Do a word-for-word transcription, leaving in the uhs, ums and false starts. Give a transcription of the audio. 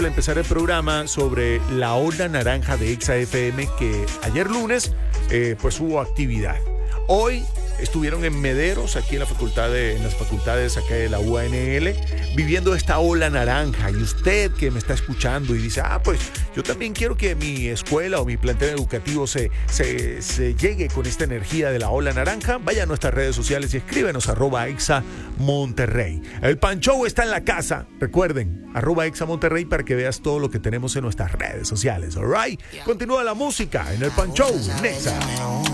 empezar el programa sobre la ola naranja de Exa F M, que ayer lunes eh, pues hubo actividad. Hoy estuvieron en Mederos, aquí en la facultad de, en las facultades acá de la U A N L, viviendo esta ola naranja. Y usted que me está escuchando y dice, ah, pues yo también quiero que mi escuela o mi plantel educativo se, se, se llegue con esta energía de la ola naranja, vaya a nuestras redes sociales y escríbenos arroba Exa Monterrey. El Pan Show está en la casa. Recuerden, arroba Exa Monterrey para que veas todo lo que tenemos en nuestras redes sociales. All right? Continúa la música en el Pan Show, Nexa.